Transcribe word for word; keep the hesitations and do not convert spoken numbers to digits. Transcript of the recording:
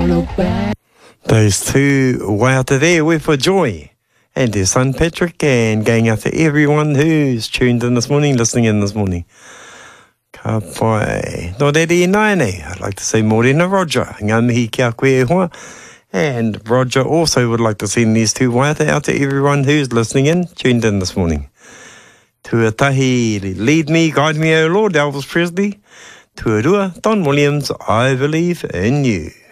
look back. Those two waiata there were for Joy and their son Patrick, and going out to everyone who's tuned in this morning, listening in this morning. Ka pai. No rere i nai nei. I'd like to say morena Roger. Ngā mihi kia koe e hoa. And Roger also would like to send these two waiata out to everyone who's listening in, tuned in this morning. Tuatahi, lead me, guide me, O Lord, Elvis Presley. Tuarua, Don Williams, I believe in you.